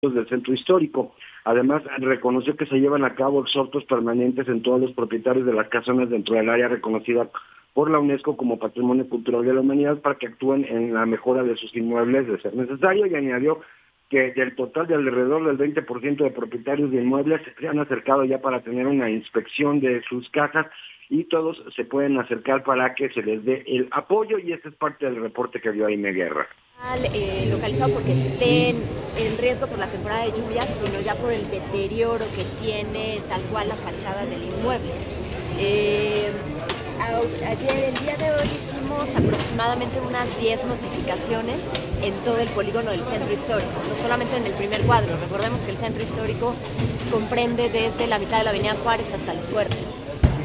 del centro histórico. Además, reconoció que se llevan a cabo exhortos permanentes en todos los propietarios de las casonas dentro del área reconocida por la UNESCO como Patrimonio Cultural de la Humanidad para que actúen en la mejora de sus inmuebles de ser necesario, y añadió que del total de alrededor del 20% de propietarios de inmuebles se han acercado ya para tener una inspección de sus casas, y todos se pueden acercar para que se les dé el apoyo, y ese es parte del reporte que dio Aime Guerra. Localizado porque estén en riesgo por la temporada de lluvias, sino ya por el deterioro que tiene tal cual la fachada del inmueble. El día de hoy hicimos aproximadamente unas 10 notificaciones en todo el polígono del centro histórico, no solamente en el primer cuadro. Recordemos que el centro histórico comprende desde la mitad de la avenida Juárez hasta Los Fuertes.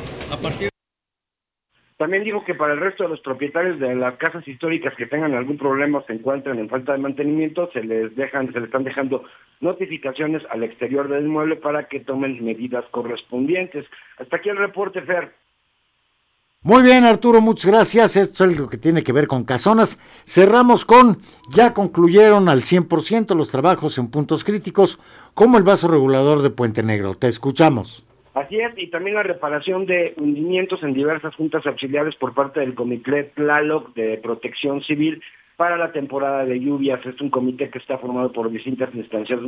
También dijo que para el resto de los propietarios de las casas históricas que tengan algún problema o se encuentren en falta de mantenimiento, se les están dejando notificaciones al exterior del inmueble para que tomen medidas correspondientes. Hasta aquí el reporte, Fer. Muy bien, Arturo, muchas gracias. Esto es lo que tiene que ver con casonas. Cerramos con, ya concluyeron al 100% los trabajos en puntos críticos, como el vaso regulador de Puente Negro. Te escuchamos. Así es, y también la reparación de hundimientos en diversas juntas auxiliares por parte del Comité Tlaloc de Protección Civil para la temporada de lluvias. Es un comité que está formado por distintas instancias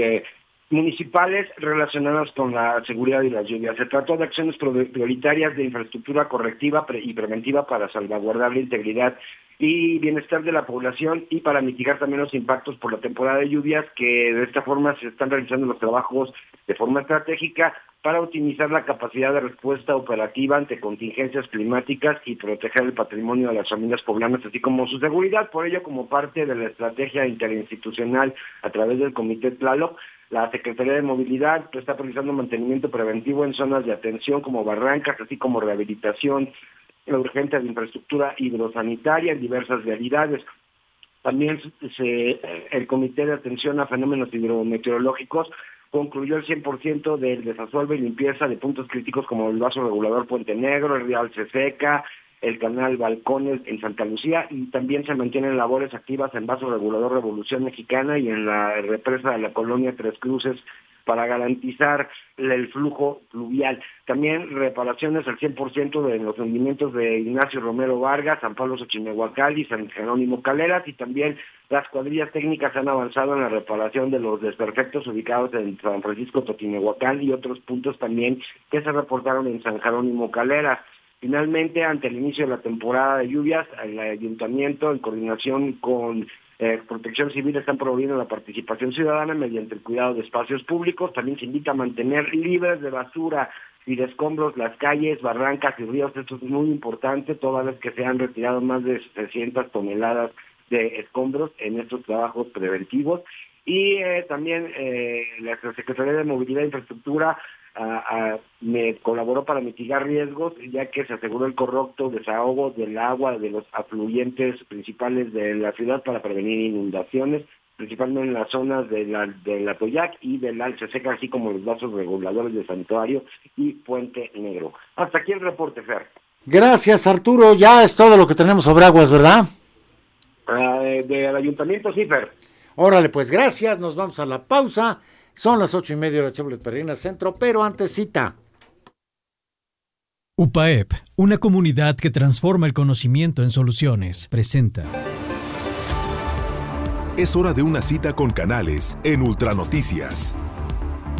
municipales relacionadas con la seguridad y las lluvias. Se trató de acciones prioritarias de infraestructura correctiva y preventiva para salvaguardar la integridad y bienestar de la población y para mitigar también los impactos por la temporada de lluvias, que de esta forma se están realizando los trabajos de forma estratégica para optimizar la capacidad de respuesta operativa ante contingencias climáticas y proteger el patrimonio de las familias poblanas, así como su seguridad. Por ello, como parte de la estrategia interinstitucional a través del Comité Tlaloc, la Secretaría de Movilidad está realizando mantenimiento preventivo en zonas de atención como barrancas, así como rehabilitación urgente de infraestructura hidrosanitaria en diversas vialidades. También el Comité de Atención a Fenómenos Hidrometeorológicos concluyó el 100% del desasolve y limpieza de puntos críticos como el vaso regulador Puente Negro, el río Alceseca, el canal Balcones en Santa Lucía, y también se mantienen labores activas en vaso regulador Revolución Mexicana y en la represa de la colonia Tres Cruces para garantizar el flujo fluvial. También reparaciones al 100% de los hundimientos de Ignacio Romero Vargas, San Pablo Xochimehuacán y San Jerónimo Caleras, y también las cuadrillas técnicas han avanzado en la reparación de los desperfectos ubicados en San Francisco Totimehuacán y otros puntos también que se reportaron en San Jerónimo Caleras. Finalmente, ante el inicio de la temporada de lluvias, el Ayuntamiento, en coordinación con Protección Civil, están promoviendo la participación ciudadana mediante el cuidado de espacios públicos. También se invita a mantener libres de basura y de escombros las calles, barrancas y ríos. Esto es muy importante, toda vez que se han retirado más de 600 toneladas de escombros en estos trabajos preventivos. Y también la Secretaría de Movilidad e Infraestructura me colaboró para mitigar riesgos, ya que se aseguró el correcto desahogo del agua de los afluentes principales de la ciudad para prevenir inundaciones, principalmente en las zonas de la Toyac y del Alceseca, así como los vasos reguladores de Santuario y Puente Negro. Hasta aquí el reporte, Fer. Gracias, Arturo. Ya es todo lo que tenemos sobre aguas, ¿verdad? Del ayuntamiento, sí, Fer. Órale, pues gracias. Nos vamos a la pausa. Son las 8:30 de la Chevrolet Perrina Centro, pero antes cita. UPAEP, una comunidad que transforma el conocimiento en soluciones, presenta. Es hora de una cita con Canales en Ultranoticias.